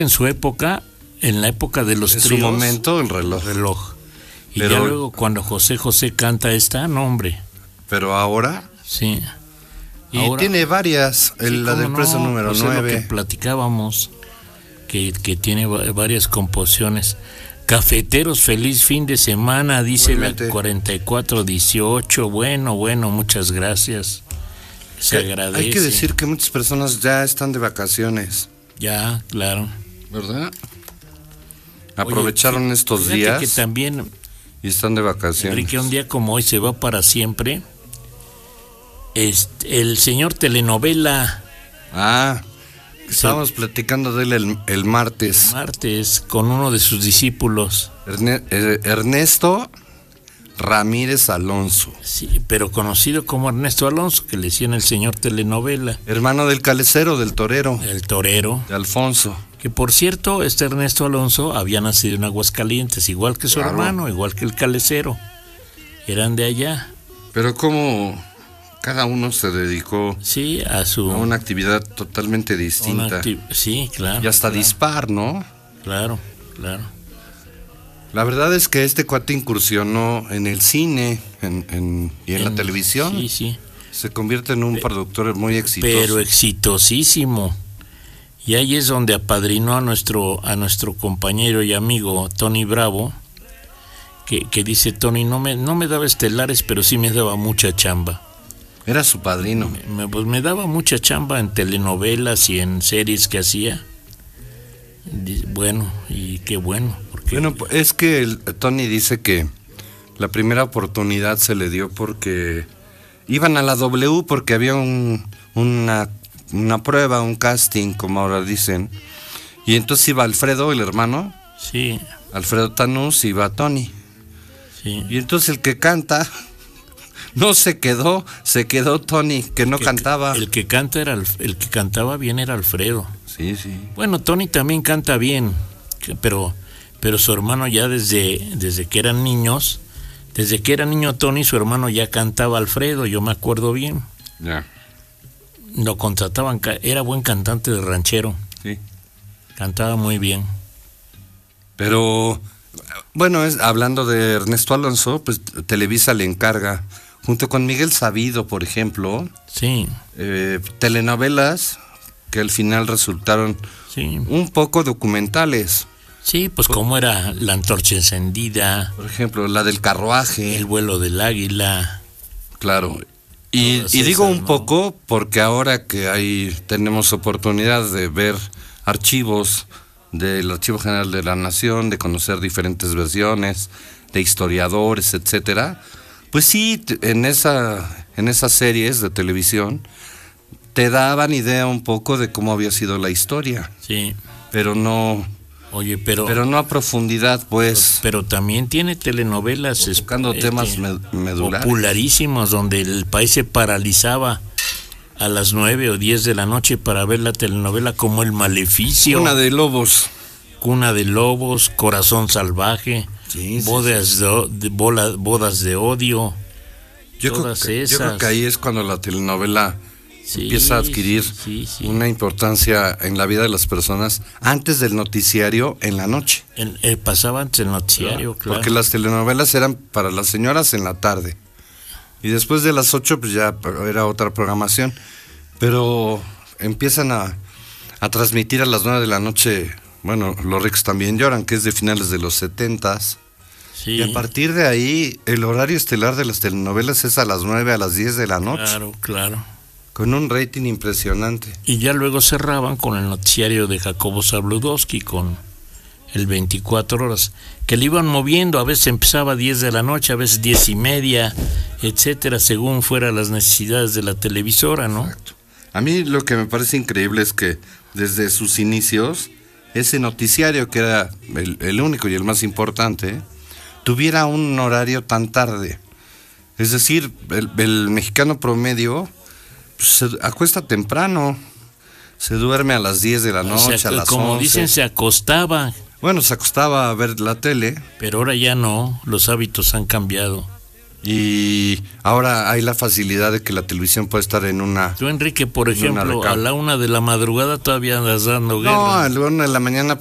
en su época, en la época de los En tríos, su momento, el reloj. Y Pero- ya luego cuando José José canta esta, no hombre, Pero ahora... sí. Y Ahora- tiene varias, Sí, la cómo del preso no, número pues es lo 9. que platicábamos, que tiene varias composiciones. Cafeteros, feliz fin de semana, dice Igualmente. la 4418. Bueno, muchas gracias. Se agradece. Hay que decir que muchas personas ya están de vacaciones, Ya, claro. ¿verdad? Oye, Aprovecharon estos fíjate días que también, y están de vacaciones. Enrique, un día como hoy se va para siempre. El señor telenovela Estábamos platicando de él el martes. martes con uno de sus discípulos, Ernesto Ramírez Alonso, sí, pero conocido como Ernesto Alonso, que le decían el señor telenovela, hermano del calecero, del torero, el torero. de Alfonso. Que por cierto, este Ernesto Alonso había nacido en Aguascalientes, igual que su Claro. hermano, igual que el calecero. Eran de allá. Pero como cada uno se dedicó Sí, a su... a una actividad totalmente distinta. Sí, claro. Y hasta claro, dispar, ¿no? Claro. La verdad es que este cuate incursionó en el cine y en la televisión. Sí. Se convierte en un productor muy exitoso. Pero exitosísimo. Y ahí es donde apadrinó a nuestro compañero y amigo Tony Bravo, que dice: Tony, no me daba estelares, pero sí me daba mucha chamba. Era su padrino. Pues me daba mucha chamba en telenovelas y en series que hacía. Bueno, y qué bueno. Porque Bueno, es que Tony dice que la primera oportunidad se le dio porque iban a la W porque había una prueba, un casting, como ahora dicen. Y entonces iba Alfredo, el hermano, sí, Alfredo Tanús, iba Tony. sí. Y entonces el que canta no se quedó Tony, que no cantaba. El que cantaba bien era Alfredo. Sí. Bueno, Tony también canta bien, pero su hermano ya desde que eran niños, desde que era niño Tony, su hermano ya cantaba Alfredo, yo me acuerdo bien. Ya. Lo contrataban, era buen cantante de ranchero, Sí. cantaba muy bien. Pero, bueno, hablando de Ernesto Alonso, pues Televisa le encarga, junto con Miguel Sabido, por ejemplo, Sí, telenovelas que al final resultaron sí. un poco documentales. Sí, pues como era La Antorcha Encendida, Por ejemplo, la del carruaje. El Vuelo del Águila. Claro. Y Todas digo esas, un ¿no? poco porque ahora que tenemos oportunidad de ver archivos del Archivo General de la Nación, de conocer diferentes versiones, de historiadores, etcétera, pues sí, en esas series de televisión te daban idea un poco de cómo había sido la historia, Sí. pero no no a profundidad, pues. Pero también tiene telenovelas Tocando temas medulares. popularísimos donde el país se paralizaba a las 9 o 10 de la noche para ver la telenovela, como El Maleficio, Cuna de Lobos. Cuna de Lobos, Corazón Salvaje, Sí, bodas de odio. Yo creo que ahí es cuando la telenovela Sí, empieza a adquirir sí. una importancia en la vida de las personas antes del noticiario en la noche. Pasaba antes el noticiario, claro. Porque las telenovelas eran para las señoras en la tarde. Y después de las 8 pues ya era otra programación. Pero empiezan a transmitir a las 9 de la noche, bueno, Los ricos también lloran, que es de finales de los 70s. Sí, Y a partir de ahí, el horario estelar de las telenovelas es a las 9, a las 10 de la noche. Claro. Con un rating impresionante. Y ya luego cerraban con el noticiario de Jacobo Zabludowski, con el 24 horas, que le iban moviendo, a veces empezaba a 10 de la noche, a veces 10:30, etcétera, según fueran las necesidades de la televisora, ¿no? Exacto. A mí lo que me parece increíble es que desde sus inicios, ese noticiario, que era el único y el más importante, tuviera un horario tan tarde. Es decir, el mexicano promedio se acuesta temprano, se duerme a las 10 de la noche, a las como 11. dicen, se acostaba, Bueno, se acostaba a ver la tele. pero ahora ya no, los hábitos han cambiado. Y ahora hay la facilidad de que la televisión puede estar en una... Tú, Enrique, por ejemplo, a la 1 de la madrugada todavía andas dando guerra. No, a la 1 de la mañana